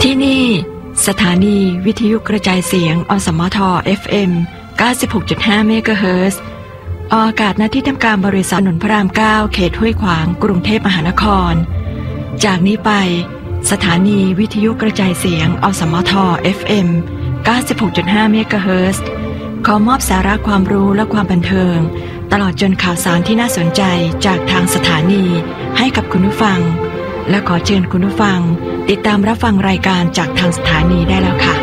ที่นี่สถานีวิทยุกระจายเสียงอสมท FM 96.5 เมกะเฮิรตซ์ออกอากาศณที่ทำการบริษัทถนนพระราม 9 เขตห้วยขวางกรุงเทพมหานครจากนี้ไปสถานีวิทยุกระจายเสียงอสมท FM 96.5 เมกะเฮิรตซ์ขอมอบสาระความรู้และความบันเทิงตลอดจนข่าวสารที่น่าสนใจจากทางสถานีให้กับคุณผู้ฟังและขอเชิญคุณผู้ฟังติดตามรับฟังรายการจากทางสถานีได้แล้วค่ะ